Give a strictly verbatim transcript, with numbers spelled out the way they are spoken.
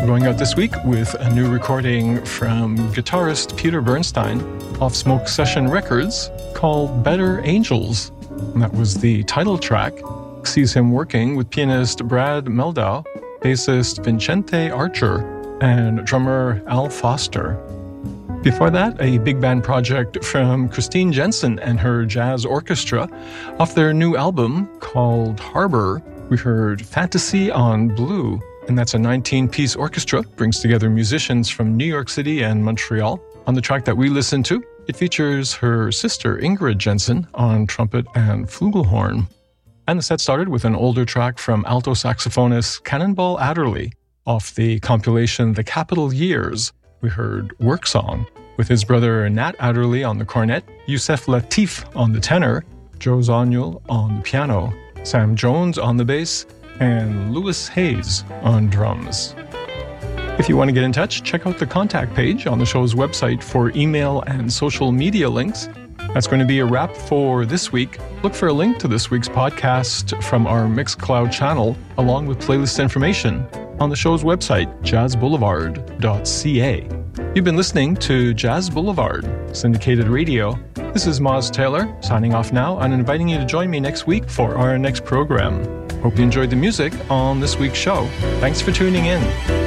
Going out this week with a new recording from guitarist Peter Bernstein off Smoke Session Records called Better Angels. And that was the title track. Sees him working with pianist Brad Meldau, bassist Vincente Archer, and drummer Al Foster. Before that, a big band project from Christine Jensen and her jazz orchestra. Off their new album called Harbor, we heard Fantasy on Blue. And that's a nineteen-piece orchestra, brings together musicians from New York City and Montreal. On the track that we listened to, it features her sister Ingrid Jensen on trumpet and flugelhorn. And the set started with an older track from alto saxophonist Cannonball Adderley. Off the compilation The Capital Years, we heard Work Song, with his brother Nat Adderley on the cornet, Yusef Latif on the tenor, Joe Zoniul on the piano, Sam Jones on the bass, and Lewis Hayes on drums. If you want to get in touch, check out the contact page on the show's website for email and social media links. That's going to be a wrap for this week. Look for a link to this week's podcast from our Mixcloud channel, along with playlist information on the show's website, jazz boulevard dot c a. You've been listening to Jazz Boulevard, syndicated radio. This is Moz Taylor, signing off now and inviting you to join me next week for our next program. Hope you enjoyed the music on this week's show. Thanks for tuning in.